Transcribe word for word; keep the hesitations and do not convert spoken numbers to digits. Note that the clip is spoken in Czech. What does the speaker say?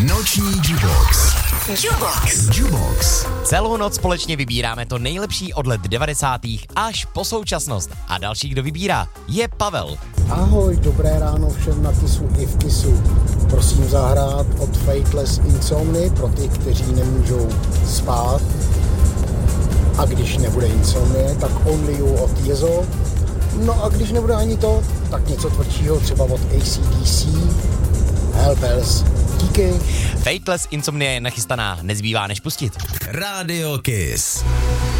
Noční Jukebox. Jukebox. Jukebox. Celou noc společně vybíráme to nejlepší od let devadesátých až po současnost. A další, kdo vybírá, je Pavel. Ahoj, dobré ráno všem na Kisu i v Kisu. Prosím zahrát od Fateless Insomny pro ty, kteří nemůžou spát. A když nebude insomnie, tak Only You od Jezo. No a když nebude ani to, tak něco tvrdšího třeba od A C D C. Hell Bells. Díky. Fateless Insomnie je nachystaná, nezbývá než pustit. Radio Kiss.